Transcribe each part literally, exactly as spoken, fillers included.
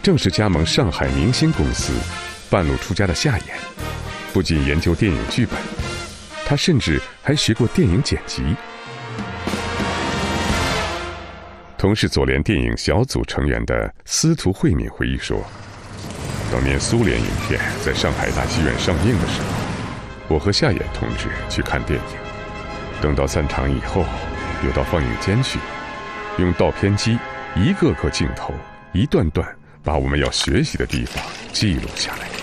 正是加盟上海明星公司，半路出家的夏衍，不仅研究电影剧本，他甚至还学过电影剪辑。同是左联电影小组成员的司徒慧敏回忆说，当年苏联影片在上海大戏院上映的时候，我和夏衍同志去看电影，等到散场以后，又到放映间去，用倒片机一个个镜头一段段把我们要学习的地方记录下来。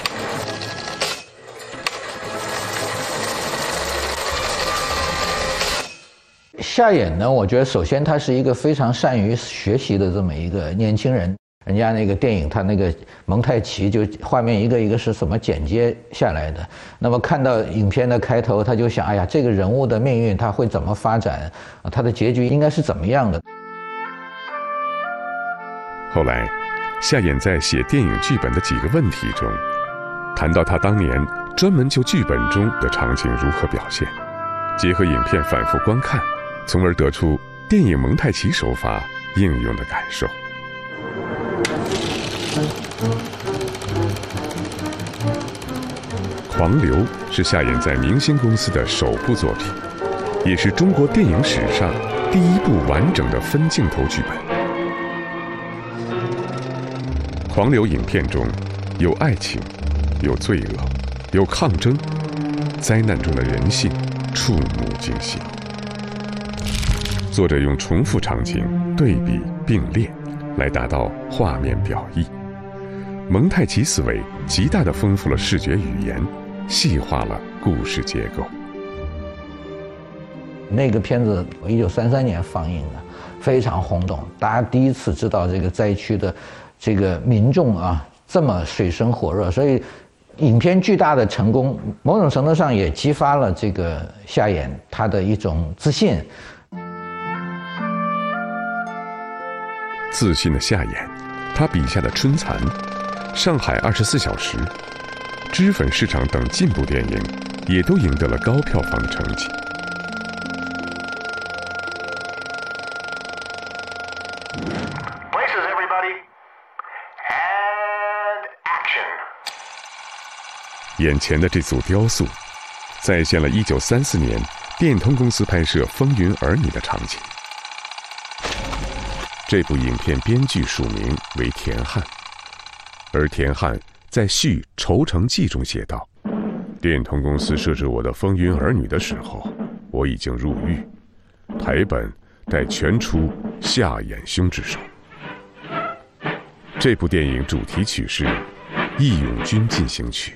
夏衍呢，我觉得首先他是一个非常善于学习的这么一个年轻人。人家那个电影，他那个蒙太奇就画面一个一个是怎么剪接下来的。那么看到影片的开头，他就想，哎呀，这个人物的命运他会怎么发展啊？他的结局应该是怎么样的？ 后来，夏衍在写电影剧本的几个问题中，谈到他当年专门就剧本中的场景如何表现，结合影片反复观看，从而得出电影蒙太奇手法应用的感受。狂流是夏衍在明星公司的首部作品，也是中国电影史上第一部完整的分镜头剧本。狂流影片中有爱情，有罪恶，有抗争，灾难中的人性触目惊心。作者用重复场景对比并列来达到画面表意，蒙太奇思维极大地丰富了视觉语言，细化了故事结构。 那个片子一九三三年放映的，非常轰动，大家第一次知道这个灾区的这个民众啊这么水深火热，所以影片巨大的成功，某种程度上也激发了这个夏衍他的一种自信。 自信的夏衍，他笔下的春蚕、上海二十四小时、脂粉市场等进步电影也都赢得了高票房的成绩。眼前的这组雕塑，再现了一九三四年电通公司拍摄《风云儿女》的场景。这部影片编剧署名为田汉，而田汉在续《愁城记》中写道：电通公司设置我的《风云儿女》的时候，我已经入狱，台本待全出夏衍兄之手。这部电影主题曲是《义勇军进行曲》。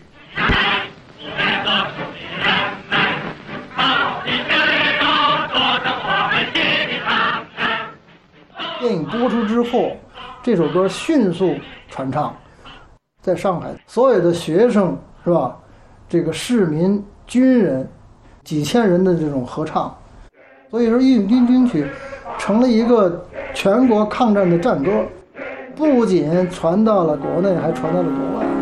电影播出之后，这首歌迅速传唱，在上海所有的学生是吧，这个市民、军人，几千人的这种合唱，所以说《义勇军进曲》成了一个全国抗战的战歌，不仅传到了国内，还传到了国外。